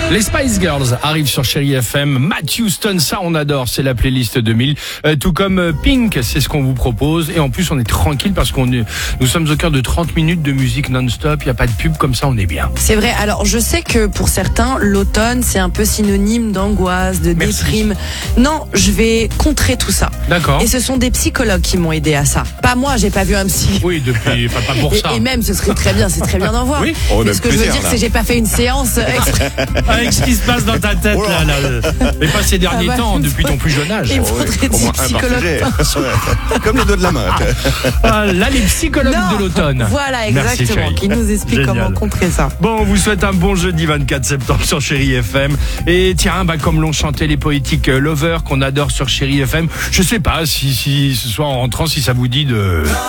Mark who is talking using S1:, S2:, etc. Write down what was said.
S1: Les Spice Girls arrivent sur Chérie FM. Matt Houston, ça on adore, c'est la playlist 2000. Tout comme Pink, c'est ce qu'on vous propose. Et en plus on est tranquille parce nous sommes au cœur de 30 minutes de musique non-stop. Il n'y a pas de pub, comme ça on est bien.
S2: C'est vrai, alors je sais que pour certains, l'automne c'est un peu synonyme d'angoisse, de déprime. Non, je vais contrer tout ça.
S1: D'accord.
S2: Et ce sont des psychologues qui m'ont aidé à ça. Pas moi, j'ai pas vu un psy.
S1: Oui, depuis, pas pour ça.
S2: Et même, ce serait très bien, c'est très bien d'en voir.
S1: Oui.
S2: Mais ce que je veux dire, c'est que j'ai pas fait une séance exprès.
S1: Avec ce qui se passe dans ta tête, là. Et pas ces derniers temps, depuis ton plus jeune âge.
S2: Il faudrait des psychologues.
S3: Comme les doigts de la main.
S1: Là, les psychologues de l'automne.
S2: Voilà,
S1: Merci,
S2: exactement,
S1: chérie.
S2: qui nous expliquent comment contrer ça.
S1: Bon, on vous souhaite un bon jeudi 24 septembre sur Chérie FM. Et tiens, comme l'ont chanté les poétiques Lovers qu'on adore sur Chérie FM, je sais pas si ce soir en rentrant, si ça vous dit de...